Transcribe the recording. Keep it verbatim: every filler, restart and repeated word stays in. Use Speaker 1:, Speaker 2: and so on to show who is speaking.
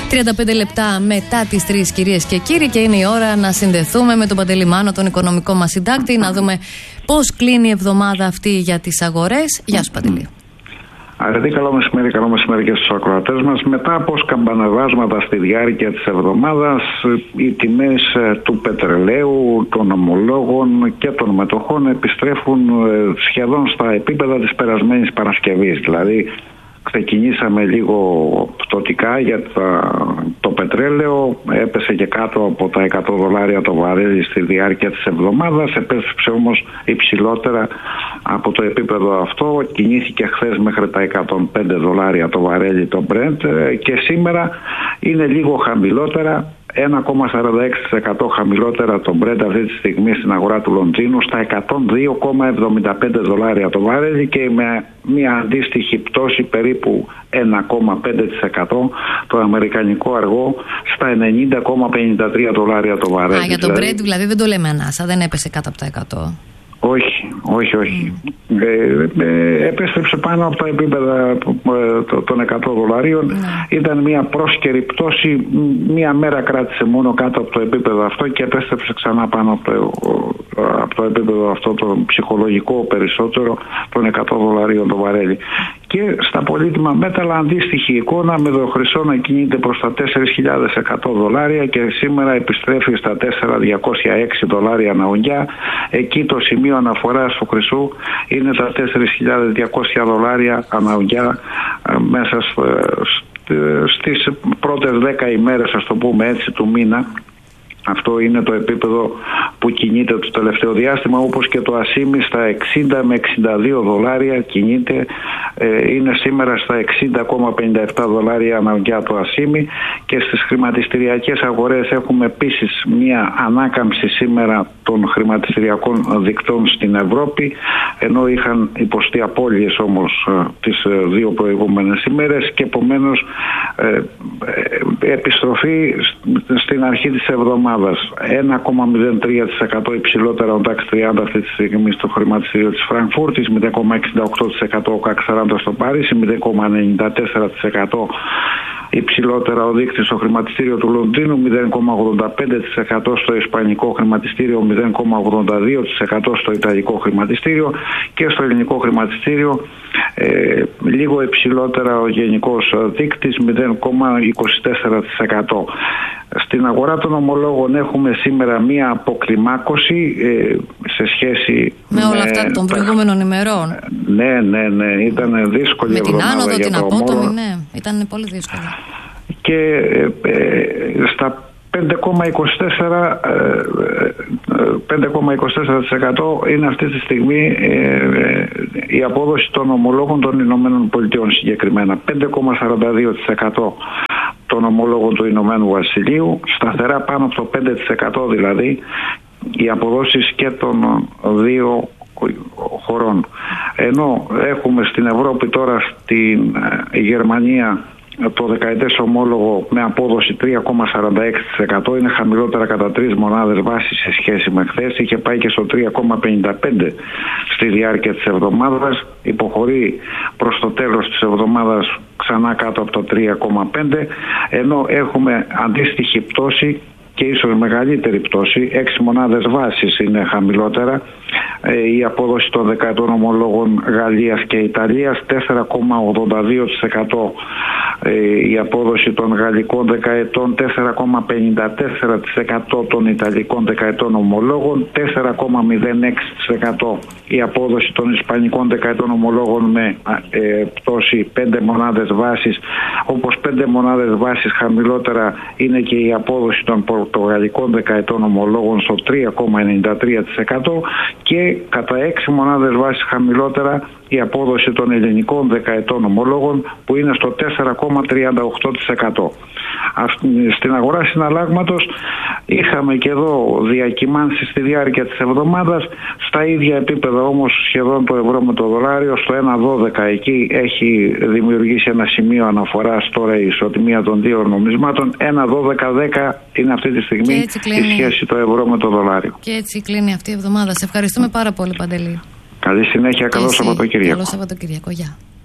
Speaker 1: τριάντα πέντε λεπτά μετά τις τρεις, κυρίες και κύριοι, και είναι η ώρα να συνδεθούμε με τον Παντελή Μάνο, τον οικονομικό μας συντάκτη, να δούμε πώς κλείνει η εβδομάδα αυτή για τις αγορές. Γεια σου, Παντελή.
Speaker 2: Αρετή, καλό μεσημέρι, καλό μεσημέρι και στους ακροατές μας. Μετά από σκαμπανεβάσματα στη διάρκεια της εβδομάδας, οι τιμές του πετρελαίου, των ομολόγων και των μετοχών επιστρέφουν σχεδόν στα επίπεδα της περασμένης Παρασκευής. Δηλαδή, ξεκινήσαμε λίγο πτωτικά για το πετρέλαιο, έπεσε και κάτω από τα εκατό δολάρια το βαρέλι στη διάρκεια της εβδομάδας, επέστρεψε όμως υψηλότερα από το επίπεδο αυτό, κινήθηκε χθες μέχρι τα εκατόν πέντε δολάρια το βαρέλι το Brent και σήμερα είναι λίγο χαμηλότερα, ένα κόμμα σαράντα έξι τοις εκατό χαμηλότερα το Brent αυτή τη στιγμή στην αγορά του Λονδίνου στα εκατόν δύο κόμμα εβδομήντα πέντε δολάρια το βάρελι και με μια αντίστοιχη πτώση περίπου ένα κόμμα πέντε τοις εκατό το αμερικανικό αργό στα ενενήντα κόμμα πενήντα τρία δολάρια το βάρελι.
Speaker 1: Α, για το δηλαδή... Brent δηλαδή δεν το λέμε ανάσα, δεν έπεσε κάτω από τα εκατό.
Speaker 2: Όχι, όχι, όχι. Mm. Ε, ε, επέστρεψε πάνω από τα επίπεδα των εκατό δολαρίων. Mm. Ήταν μια πρόσκαιρη πτώση. Μια μέρα κράτησε μόνο κάτω από το επίπεδο αυτό και επέστρεψε ξανά πάνω από το, από το επίπεδο αυτό το ψυχολογικό περισσότερο των εκατό δολαρίων το βαρέλι. Και στα πολύτιμα μέταλλα αντίστοιχη εικόνα, με το χρυσό να κινείται προς τα τέσσερις χιλιάδες εκατό δολάρια και σήμερα επιστρέφει στα τέσσερα χιλιάδες διακόσια έξι δολάρια ανά ουγγιά. Εκεί το σημείο αναφοράς του χρυσού είναι τα τέσσερις χιλιάδες διακόσια δολάρια ανά ουγγιά μέσα στις πρώτες δέκα ημέρες, ας το πούμε έτσι, του μήνα. Αυτό είναι το επίπεδο που κινείται το τελευταίο διάστημα, όπως και το ασίμι στα εξήντα με εξήντα δύο δολάρια κινείται, ε, είναι σήμερα στα εξήντα κόμμα πενήντα επτά δολάρια ανά ουγγιά το ασίμι και στις χρηματιστηριακές αγορές έχουμε επίσης μια ανάκαμψη σήμερα των χρηματιστηριακών δικτών στην Ευρώπη, ενώ είχαν υποστεί απώλειες όμως ε, τις ε, δύο προηγούμενες ημέρες και επομένως ε, ε, επιστροφή στην αρχή της εβδομάδας. ένα κόμμα μηδέν τρία τοις εκατό υψηλότερα ο ντάξ τριάντα αυτή τη στιγμή στο χρηματιστήριο της Φραγκφούρτης, μηδέν κόμμα εξήντα οκτώ τοις εκατό ο κακ σαράντα στο Παρίσι, μηδέν κόμμα ενενήντα τέσσερα τοις εκατό υψηλότερα ο δείκτης στο χρηματιστήριο του Λονδίνου, μηδέν κόμμα ογδόντα πέντε τοις εκατό στο ισπανικό χρηματιστήριο, μηδέν κόμμα ογδόντα δύο τοις εκατό στο ιταλικό χρηματιστήριο και στο ελληνικό χρηματιστήριο ε, λίγο υψηλότερα ο γενικός δείκτης, μηδέν κόμμα είκοσι τέσσερα τοις εκατό. Στην αγορά των ομολόγων έχουμε σήμερα μία αποκλιμάκωση ε, σε σχέση
Speaker 1: με όλα αυτά των προηγούμενων ημερών.
Speaker 2: Ναι, ναι, ναι, ήταν δύσκολη
Speaker 1: με
Speaker 2: εβδομάδα
Speaker 1: την άνοδο,
Speaker 2: για
Speaker 1: την
Speaker 2: το
Speaker 1: απότομη,
Speaker 2: ομόλογο.
Speaker 1: ναι, ήταν πολύ δύσκολη.
Speaker 2: Και ε, ε, στα πέντε κόμμα είκοσι τέσσερα τοις εκατό είναι αυτή τη στιγμή ε, η απόδοση των ομολόγων των Ηνωμένων Πολιτειών συγκεκριμένα. πέντε κόμμα σαράντα δύο τοις εκατό των ομολόγων του Ηνωμένου Βασιλείου, σταθερά πάνω από το πέντε τοις εκατό δηλαδή οι αποδόσεις και των δύο χωρών. Ενώ έχουμε στην Ευρώπη τώρα, στην Γερμανία, το δεκαετές ομόλογο με απόδοση τρία κόμμα σαράντα έξι τοις εκατό, είναι χαμηλότερα κατά τρεις μονάδες βάσης σε σχέση με χθες, είχε πάει και στο τρία κόμμα πενήντα πέντε στη διάρκεια της εβδομάδας, υποχωρεί προς το τέλος της εβδομάδας ξανά κάτω από το τρία κόμμα πέντε, ενώ έχουμε αντίστοιχη πτώση και ίσως μεγαλύτερη πτώση, έξι μονάδες βάσης είναι χαμηλότερα, η απόδοση των δεκαετών ομολόγων Γαλλίας και Ιταλίας τέσσερα κόμμα ογδόντα δύο τοις εκατό, η απόδοση των γαλλικών δεκαετών τέσσερα κόμμα πενήντα τέσσερα τοις εκατό των ιταλικών δεκαετών ομολόγων, τέσσερα κόμμα μηδέν έξι τοις εκατό η απόδοση των ισπανικών δεκαετών ομολόγων με ε, πτώση πέντε μονάδες βάσης, όπως πέντε μονάδες βάσης χαμηλότερα είναι και η απόδοση των πορτογαλικών δεκαετών ομολόγων στο τρία κόμμα ενενήντα τρία τοις εκατό και κατά έξι μονάδες βάσης χαμηλότερα η απόδοση των ελληνικών δεκαετών ομολόγων που είναι στο τέσσερα κόμμα τριάντα οκτώ τοις εκατό. Στην αγορά συναλλάγματος είχαμε και εδώ διακυμάνσεις στη διάρκεια της εβδομάδας, στα ίδια επίπεδα όμως σχεδόν το ευρώ με το δολάριο, στο ένα δώδεκα εκεί έχει δημιουργήσει ένα σημείο αναφοράς τώρα η ισοτιμία των δύο νομισμάτων, ένα δώδεκα δέκα είναι αυτή τη στιγμή η σχέση το ευρώ με το δολάριο.
Speaker 1: Και έτσι κλείνει αυτή η εβδομάδα. Σε ευχαριστούμε πάρα πολύ, Παντελή.
Speaker 2: Καλή συνέχεια, καλό Σαββατοκύριακο.
Speaker 1: Καλό Σαββατοκύριακο, γεια.